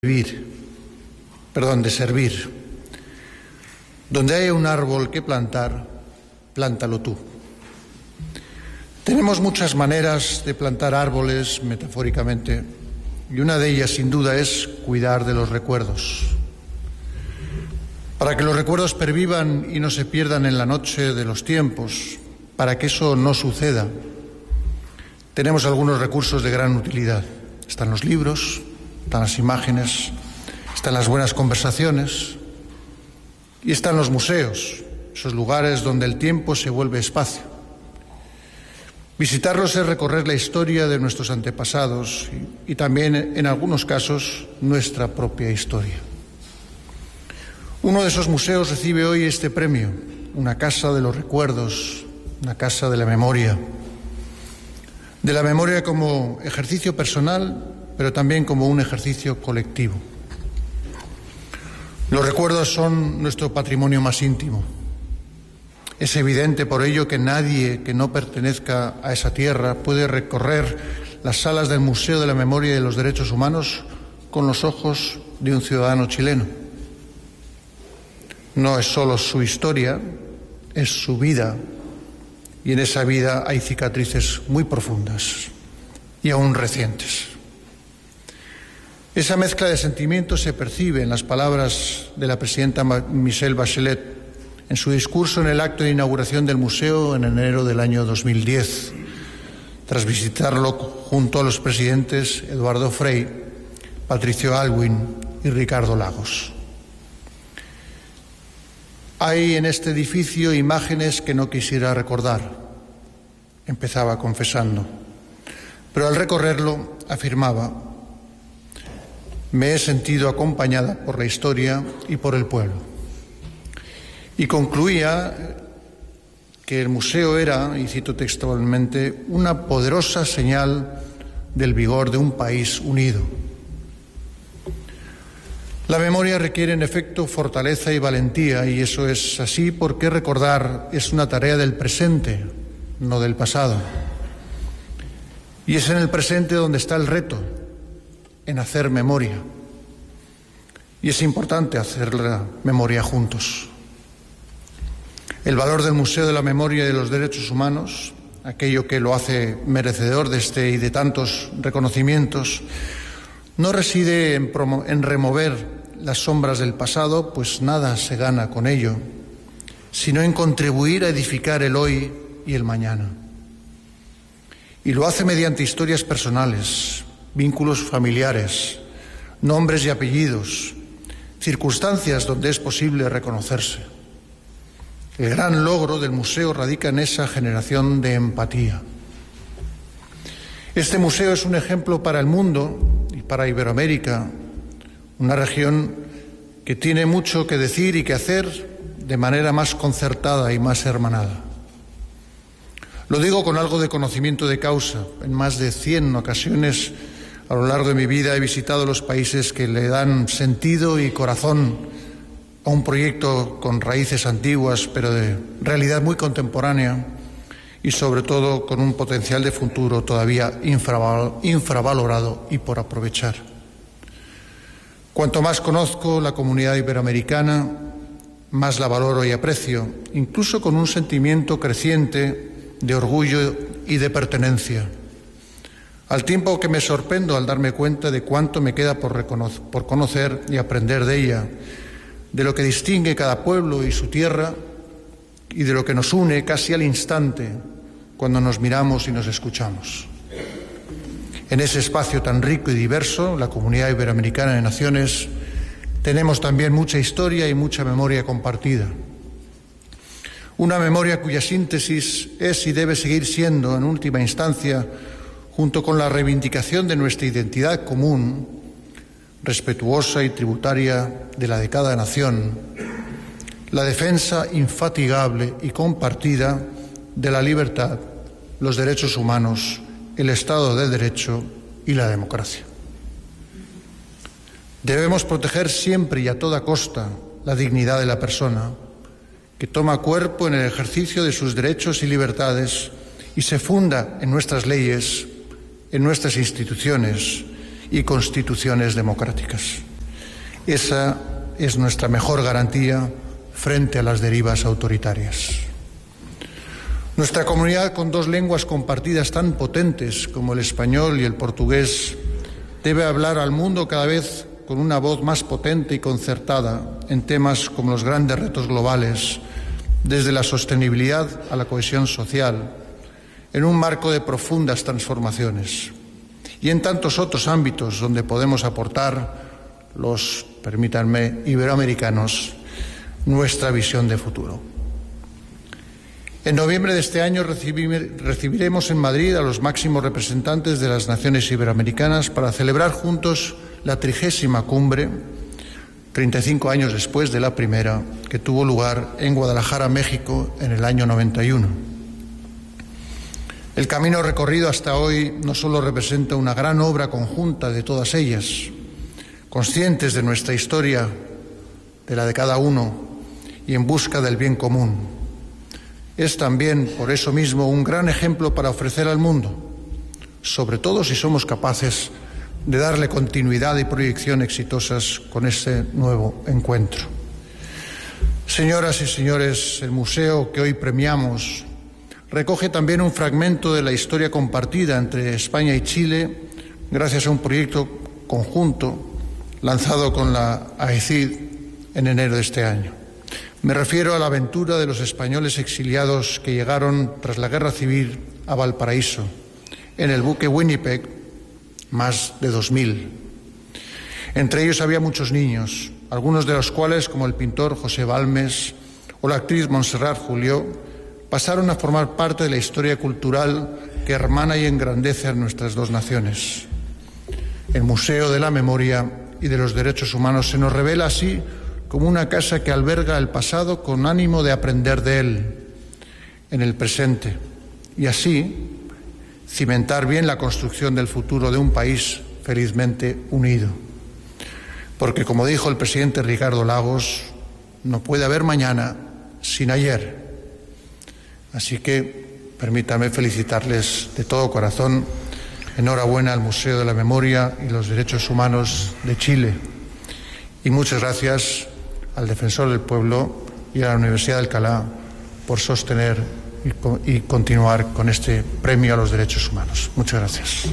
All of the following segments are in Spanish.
de servir. Donde haya un árbol que plantar, plántalo tú. Tenemos muchas maneras de plantar árboles, metafóricamente, y una de ellas, sin duda, es cuidar de los recuerdos. Para que los recuerdos pervivan y no se pierdan en la noche de los tiempos, para que eso no suceda, tenemos algunos recursos de gran utilidad. Están los libros, están las imágenes, están las buenas conversaciones y están los museos, esos lugares donde el tiempo se vuelve espacio. Visitarlos es recorrer la historia de nuestros antepasados y también, en algunos casos, nuestra propia historia. Uno de esos museos recibe hoy este premio, una casa de los recuerdos, una casa de la memoria como ejercicio personal, pero también como un ejercicio colectivo. Los recuerdos son nuestro patrimonio más íntimo. Es evidente por ello que nadie que no pertenezca a esa tierra puede recorrer las salas del Museo de la Memoria y de los Derechos Humanos con los ojos de un ciudadano chileno. No es solo su historia, es su vida, y en esa vida hay cicatrices muy profundas y aún recientes. Esa mezcla de sentimientos se percibe en las palabras de la presidenta Michelle Bachelet en su discurso en el acto de inauguración del museo en enero del año 2010, tras visitarlo junto a los presidentes Eduardo Frei, Patricio Aylwin y Ricardo Lagos. Hay en este edificio imágenes que no quisiera recordar, empezaba confesando, pero al recorrerlo afirmaba: me he sentido acompañada por la historia y por el pueblo. Y concluía que el museo era, y cito textualmente, una poderosa señal del vigor de un país unido. La memoria requiere, en efecto, fortaleza y valentía, y eso es así porque recordar es una tarea del presente, no del pasado. Y es en el presente donde está el reto, en hacer memoria. Y es importante hacer la memoria juntos. El valor del Museo de la Memoria y de los Derechos Humanos, aquello que lo hace merecedor de este y de tantos reconocimientos, no reside en remover las sombras del pasado, pues nada se gana con ello, sino en contribuir a edificar el hoy y el mañana. Y lo hace mediante historias personales, vínculos familiares, nombres y apellidos, circunstancias donde es posible reconocerse. El gran logro del museo radica en esa generación de empatía. Este museo es un ejemplo para el mundo y para Iberoamérica, una región que tiene mucho que decir y que hacer de manera más concertada y más hermanada. Lo digo con algo de conocimiento de causa. En más de 100 ocasiones a lo largo de mi vida he visitado los países que le dan sentido y corazón a un proyecto con raíces antiguas, pero de realidad muy contemporánea y sobre todo con un potencial de futuro todavía infravalorado y por aprovechar. Cuanto más conozco la comunidad iberoamericana, más la valoro y aprecio, incluso con un sentimiento creciente de orgullo y de pertenencia. Al tiempo que me sorprendo al darme cuenta de cuánto me queda por conocer y aprender de ella, de lo que distingue cada pueblo y su tierra y de lo que nos une casi al instante cuando nos miramos y nos escuchamos. En ese espacio tan rico y diverso, la Comunidad Iberoamericana de Naciones, tenemos también mucha historia y mucha memoria compartida. Una memoria cuya síntesis es y debe seguir siendo, en última instancia, junto con la reivindicación de nuestra identidad común, respetuosa y tributaria de la de cada nación, la defensa infatigable y compartida de la libertad, los derechos humanos, el Estado de Derecho y la democracia. Debemos proteger siempre y a toda costa la dignidad de la persona, que toma cuerpo en el ejercicio de sus derechos y libertades y se funda en nuestras leyes, en nuestras instituciones y constituciones democráticas. Esa es nuestra mejor garantía frente a las derivas autoritarias. Nuestra comunidad, con dos lenguas compartidas tan potentes como el español y el portugués, debe hablar al mundo cada vez con una voz más potente y concertada en temas como los grandes retos globales, desde la sostenibilidad a la cohesión social, en un marco de profundas transformaciones, y en tantos otros ámbitos donde podemos aportar los, permítanme, iberoamericanos, nuestra visión de futuro. En noviembre de este año recibiremos en Madrid a los máximos representantes de las naciones iberoamericanas para celebrar juntos la 30ª cumbre, 35 años después de la primera, que tuvo lugar en Guadalajara, México, en el año 91. El camino recorrido hasta hoy no solo representa una gran obra conjunta de todas ellas, conscientes de nuestra historia, de la de cada uno y en busca del bien común. Es también, por eso mismo, un gran ejemplo para ofrecer al mundo, sobre todo si somos capaces de darle continuidad y proyección exitosas con este nuevo encuentro. Señoras y señores, el museo que hoy premiamos recoge también un fragmento de la historia compartida entre España y Chile gracias a un proyecto conjunto lanzado con la AECID en enero de este año. Me refiero a la aventura de los españoles exiliados que llegaron tras la Guerra Civil a Valparaíso en el buque Winnipeg, más de 2.000. Entre ellos había muchos niños, algunos de los cuales, como el pintor José Balmes o la actriz Montserrat Julió, pasaron a formar parte de la historia cultural que hermana y engrandece a nuestras dos naciones. El Museo de la Memoria y de los Derechos Humanos se nos revela así como una casa que alberga el pasado con ánimo de aprender de él en el presente y así cimentar bien la construcción del futuro de un país felizmente unido. Porque, como dijo el presidente Ricardo Lagos, no puede haber mañana sin ayer. Así que permítame felicitarles de todo corazón. Enhorabuena al Museo de la Memoria y los Derechos Humanos de Chile. Y muchas gracias al Defensor del Pueblo y a la Universidad de Alcalá por sostener y continuar con este premio a los derechos humanos. Muchas gracias.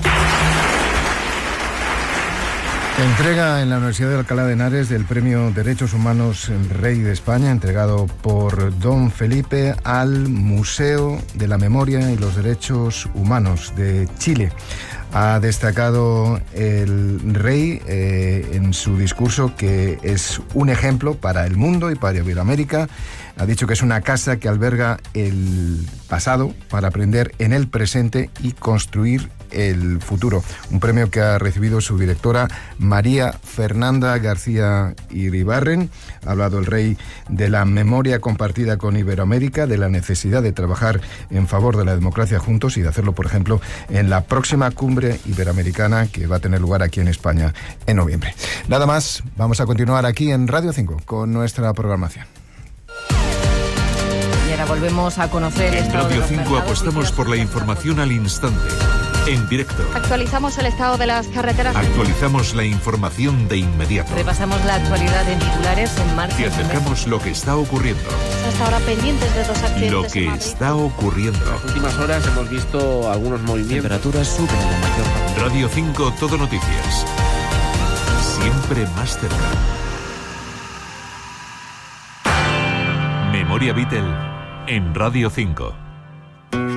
Entrega en la Universidad de Alcalá de Henares del Premio Derechos Humanos Rey de España, entregado por don Felipe al Museo de la Memoria y los Derechos Humanos de Chile. Ha destacado el rey en su discurso que es un ejemplo para el mundo y para Iberoamérica. Ha dicho que es una casa que alberga el pasado para aprender en el presente y construir el futuro. Un premio que ha recibido su directora María Fernanda García Iribarren. Ha hablado el rey de la memoria compartida con Iberoamérica, de la necesidad de trabajar en favor de la democracia juntos y de hacerlo, por ejemplo, en la próxima cumbre iberoamericana que va a tener lugar aquí en España en noviembre. Nada más, vamos a continuar aquí en Radio 5 con nuestra programación. Y ahora volvemos a conocer el estado de los mercados. En Radio 5 apostamos por la información al instante, en directo. Actualizamos el estado de las carreteras. Actualizamos la información de inmediato. Repasamos la actualidad en titulares en marcha. Y acercamos lo que está ocurriendo. Hasta ahora pendientes de dos accidentes. Lo que está ocurriendo. En las últimas horas hemos visto algunos movimientos. Temperaturas suben en la mayor parte. Radio 5, Todo Noticias. Siempre más cerca. Memoria Beatle en Radio 5.